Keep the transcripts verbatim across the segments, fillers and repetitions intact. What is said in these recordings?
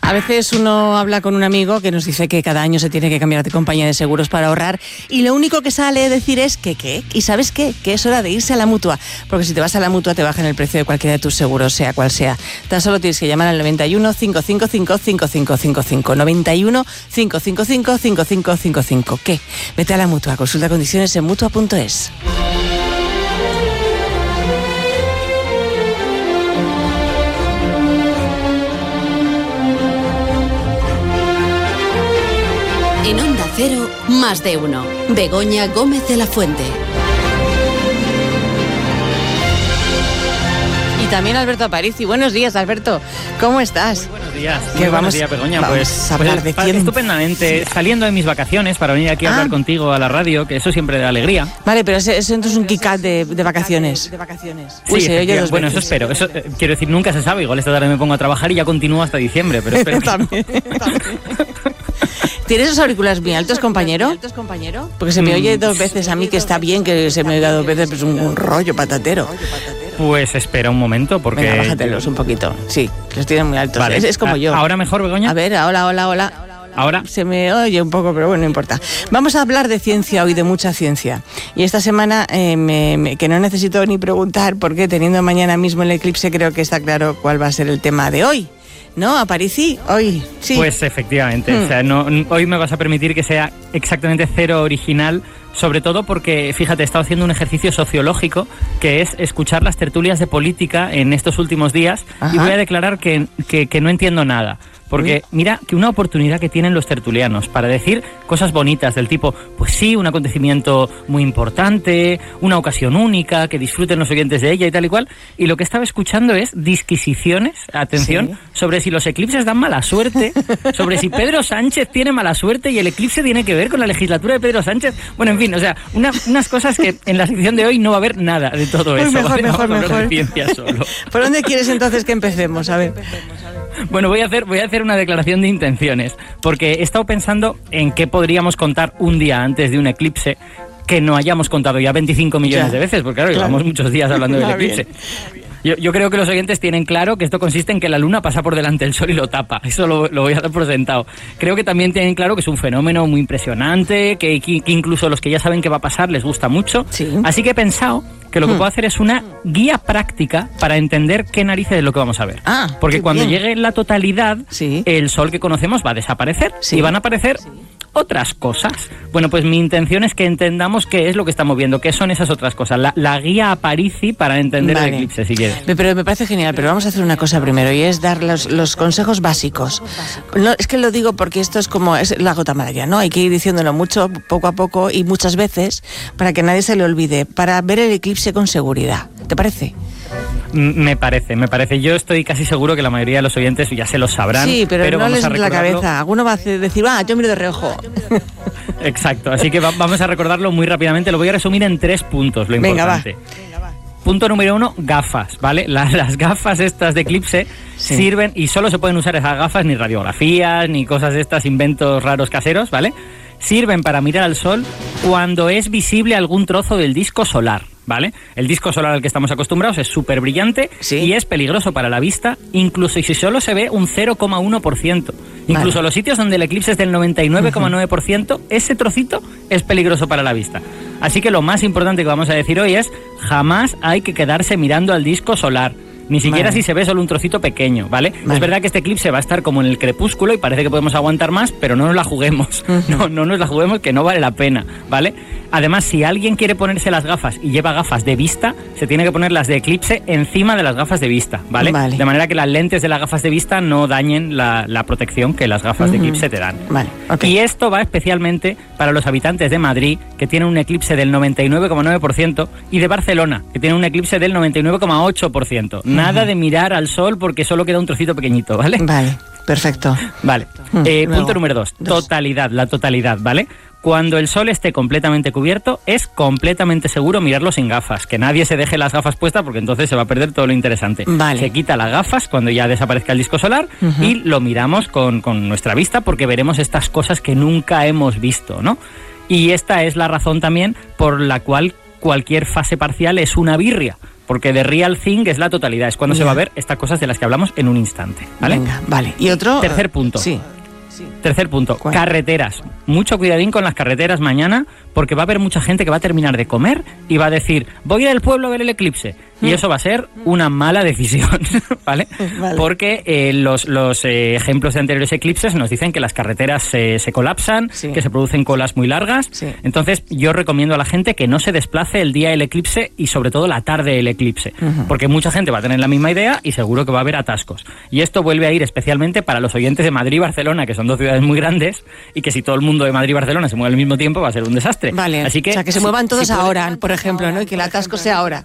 A veces uno habla con un amigo que nos dice que cada año se tiene que cambiar de compañía de seguros para ahorrar y lo único que sale a decir es que qué. ¿Y sabes qué? Que es hora de irse a la Mutua, porque si te vas a la Mutua te bajan el precio de cualquiera de tus seguros, sea cual sea. Tan solo tienes que llamar al noventa y uno, cinco cinco cinco, cinco cinco cinco cinco, noventa y uno, cinco cinco cinco, cinco cinco cinco cinco. ¿Qué? Vete a la Mutua, consulta condiciones en mutua punto es. En Onda Cero, más de uno. Begoña Gómez de la Fuente. Y también Alberto Aparici. Buenos días, Alberto. ¿Cómo estás? Muy buenos días. Que Muy vamos, buenos días, Begoña. Vamos pues, a hablar pues, de pues ciencia. estupendamente. Saliendo de mis vacaciones para venir aquí a Ah. hablar contigo a la radio, que eso siempre da alegría. Vale, pero eso, eso entonces es un kick-out de, de vacaciones. De vacaciones. Sí, Uy, se oye dos bueno, eso veces. espero. Eso, eh, quiero decir, nunca se sabe. Igual esta tarde me pongo a trabajar y ya continúo hasta diciembre, pero espero que no. También, también. ¿Tienes los auriculares muy altos, compañero? Porque se me oye dos veces a mí, que está bien que se me oiga dos veces, pues un, un rollo patatero. Pues espera un momento, porque... Venga, bájatelos un poquito. Sí, los tienen muy altos. Vale. Es, es como A- yo. ¿Ahora mejor, Begoña? A ver, hola, hola, hola. ¿Ahora? Se me oye un poco, pero bueno, no importa. Vamos a hablar de ciencia hoy, de mucha ciencia. Y esta semana, eh, me, me, que no necesito ni preguntar, porque teniendo mañana mismo el eclipse, creo que está claro cuál va a ser el tema de hoy. ¿No, Aparici? Hoy, sí. Pues efectivamente, Hmm. o sea, no, hoy me vas a permitir que sea exactamente cero original, sobre todo porque, fíjate, he estado haciendo un ejercicio sociológico que es escuchar las tertulias de política en estos últimos días. Ajá. Y voy a declarar que, que, que no entiendo nada. Porque mira que una oportunidad que tienen los tertulianos para decir cosas bonitas del tipo, pues sí, un acontecimiento muy importante, una ocasión única, que disfruten los oyentes de ella y tal y cual. Y lo que estaba escuchando es disquisiciones, atención, Sí. sobre si los eclipses dan mala suerte, sobre si Pedro Sánchez tiene mala suerte y el eclipse tiene que ver con la legislatura de Pedro Sánchez. Bueno, en fin, o sea, una, unas cosas que en la sección de hoy no va a haber nada de todo Uy, eso. mejor, ¿vale? mejor, Vamos a hablar mejor. de ciencia solo. ¿Por dónde quieres entonces que empecemos? A ver. Bueno, voy a hacer voy a hacer una declaración de intenciones, porque he estado pensando en qué podríamos contar un día antes de un eclipse que no hayamos contado ya veinticinco millones Ya. de veces, porque claro, Claro. llevamos muchos días hablando del Va bien. eclipse. Yo, yo creo que los oyentes tienen claro que esto consiste en que la luna pasa por delante del sol y lo tapa. Eso lo, lo voy a dar por sentado. Creo que también tienen claro que es un fenómeno muy impresionante, que, que incluso los que ya saben qué va a pasar les gusta mucho. Sí. Así que he pensado que lo que Hmm. puedo hacer es una guía práctica para entender qué narices es lo que vamos a ver. Ah, Porque qué cuando bien. llegue la totalidad, Sí. el sol que conocemos va a desaparecer Sí. y van a aparecer otras cosas. Bueno, pues mi intención es que entendamos qué es lo que estamos viendo, qué son esas otras cosas. La, la guía Aparici para entender Vale. el eclipse, si quieres. Me- Pero me parece genial, pero vamos a hacer una cosa primero y es dar los, los consejos básicos. No, es que lo digo porque esto es como es la gota amarilla, ¿no? Hay que ir diciéndolo mucho, poco a poco y muchas veces para que nadie se le olvide, para ver el eclipse con seguridad. ¿Te parece? M- Me parece, me parece. Yo estoy casi seguro que la mayoría de los oyentes ya se lo sabrán. Sí, pero, no vamos les a entre la recordarlo. cabeza. Alguno va a hacer- decir, ah, yo miro de reojo. Exacto, así que va- vamos a recordarlo muy rápidamente. Lo voy a resumir en tres puntos, lo Venga, va. importante. Punto número uno, gafas, ¿vale? La- las gafas estas de eclipse Sí. sirven, y solo se pueden usar esas gafas, ni radiografías, ni cosas de estas, inventos raros caseros, ¿vale? Sirven para mirar al sol cuando es visible algún trozo del disco solar, ¿vale? El disco solar al que estamos acostumbrados es súper brillante Sí. y es peligroso para la vista, incluso si solo se ve un cero coma uno por ciento. Incluso Vale. los sitios donde el eclipse es del noventa y nueve coma nueve por ciento, ese trocito es peligroso para la vista. Así que lo más importante que vamos a decir hoy es: jamás hay que quedarse mirando al disco solar. Ni siquiera Vale. si se ve solo un trocito pequeño, ¿vale? Vale. Es verdad que este eclipse va a estar como en el crepúsculo y parece que podemos aguantar más, pero no nos la juguemos. Ujú. No, no nos la juguemos, que no vale la pena, ¿vale? Además, si alguien quiere ponerse las gafas y lleva gafas de vista, se tiene que poner las de eclipse encima de las gafas de vista, ¿vale? Vale. De manera que las lentes de las gafas de vista no dañen la, la protección que las gafas de Ujú. eclipse te dan. Vale, ok. Y esto va especialmente para los habitantes de Madrid, que tienen un eclipse del noventa y nueve coma nueve por ciento, y de Barcelona, que tienen un eclipse del noventa y nueve coma ocho por ciento. Nada de mirar al sol porque solo queda un trocito pequeñito, ¿vale? Vale, perfecto. Vale. Mm, Eh, luego, punto número dos. dos. Totalidad, la totalidad, ¿vale? Cuando el sol esté completamente cubierto, es completamente seguro mirarlo sin gafas. Que nadie se deje las gafas puestas porque entonces se va a perder todo lo interesante. Vale. Se quita las gafas cuando ya desaparezca el disco solar Ujú. y lo miramos con, con nuestra vista porque veremos estas cosas que nunca hemos visto, ¿no? Y esta es la razón también por la cual cualquier fase parcial es una birria. porque the real thing es la totalidad, es cuando yeah. se va a ver estas cosas de las que hablamos en un instante, ¿vale? Venga, vale. Y otro... Tercer punto. Sí. Tercer punto, ¿cuál? Carreteras. Mucho cuidadín con las carreteras mañana, porque va a haber mucha gente que va a terminar de comer y va a decir, voy a ir al pueblo a ver el eclipse. Y eso va a ser una mala decisión, ¿vale? Vale. Porque eh, los, los eh, ejemplos de anteriores eclipses nos dicen que las carreteras se, se colapsan, sí. que se producen colas muy largas. Sí. Entonces, yo recomiendo a la gente que no se desplace el día del eclipse y sobre todo la tarde del eclipse, uh-huh. porque mucha gente va a tener la misma idea y seguro que va a haber atascos. Y esto vuelve a ir especialmente para los oyentes de Madrid y Barcelona, que son dos ciudades muy grandes, y que si todo el mundo de Madrid y Barcelona se mueve al mismo tiempo va a ser un desastre. Vale, así que, o sea, que se muevan todos si ahora, por ejemplo, ¿no? Y que el atasco sea ahora.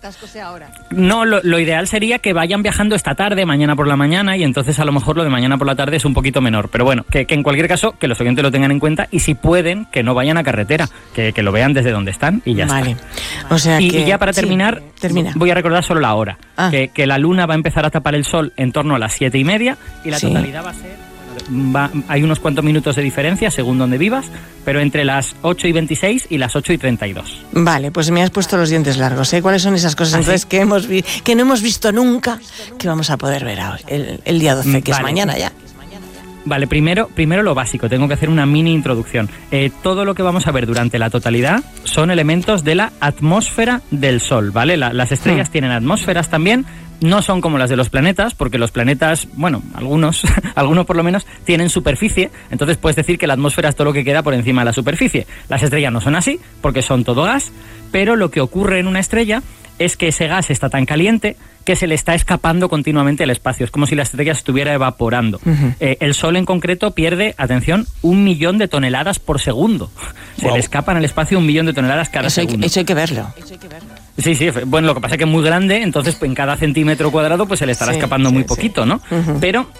No, lo, lo ideal sería que vayan viajando esta tarde, mañana por la mañana, y entonces a lo mejor lo de mañana por la tarde es un poquito menor. Pero bueno, que, que en cualquier caso, que los oyentes lo tengan en cuenta, y si pueden, que no vayan a carretera, que, que lo vean desde donde están y ya vale. está. O sea y, que, y ya para terminar, sí, termina. voy a recordar solo la hora. Ah. Que, que la luna va a empezar a tapar el sol en torno a las siete y media, y la sí. totalidad va a ser... Va, hay unos cuantos minutos de diferencia según donde vivas, pero entre las ocho y veintiséis y las ocho y treinta y dos. Vale, pues me has puesto los dientes largos, ¿eh? ¿Cuáles son esas cosas ¿Ah, entonces sí? que hemos vi- que no hemos visto nunca, que vamos a poder ver hoy, el, el día doce, que vale. es mañana ya? Vale, primero, primero lo básico, tengo que hacer una mini introducción. Eh, todo lo que vamos a ver durante la totalidad son elementos de la atmósfera del Sol, ¿vale? La, las estrellas hmm. tienen atmósferas también. No son como las de los planetas, porque los planetas, bueno, algunos, algunos por lo menos, tienen superficie, entonces puedes decir que la atmósfera es todo lo que queda por encima de la superficie. Las estrellas no son así, porque son todo gas, pero lo que ocurre en una estrella es que ese gas está tan caliente que se le está escapando continuamente al espacio. Es como si la estrella estuviera evaporando. Uh-huh. Eh, el Sol en concreto pierde, atención, un millón de toneladas por segundo. Se wow. le escapan al espacio un millón de toneladas cada eso segundo. Hay, eso hay que verlo. Eso hay que verlo. Sí, sí, bueno, lo que pasa es que es muy grande, entonces en cada centímetro cuadrado pues se le estará sí, escapando sí, muy poquito, sí. ¿no? Uh-huh. Pero